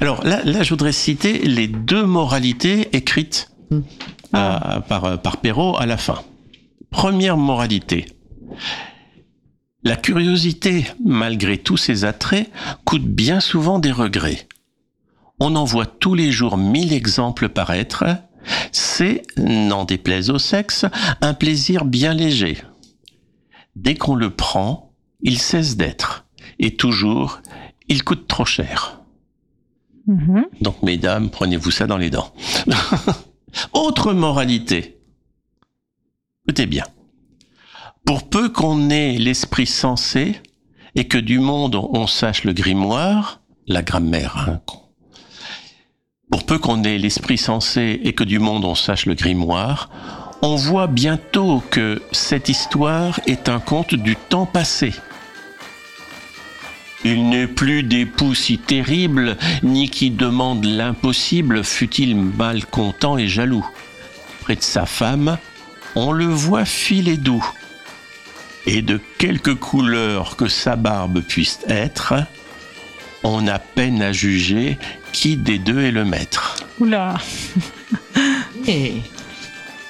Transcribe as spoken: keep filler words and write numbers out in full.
Alors là, là, je voudrais citer les deux moralités écrites mmh. ah. euh, par, par Perrault à la fin. Première moralité. La curiosité, malgré tous ses attraits, coûte bien souvent des regrets. On en voit tous les jours mille exemples paraître. C'est, n'en déplaise au sexe, un plaisir bien léger. Dès qu'on le prend, il cesse d'être. Et toujours, il coûte trop cher. Mmh. Donc, mesdames, prenez-vous ça dans les dents. Autre moralité. Écoutez bien. Pour peu qu'on ait l'esprit sensé et que du monde on sache le grimoire, la grammaire, hein, pour peu qu'on ait l'esprit sensé et que du monde on sache le grimoire, on voit bientôt que cette histoire est un conte du temps passé. Il n'est plus d'époux si terrible, ni qui demande l'impossible, fût-il mal content et jaloux. Près de sa femme, on le voit filer doux. Et de quelque couleur que sa barbe puisse être, on a peine à juger qui des deux est le maître. Oula. Et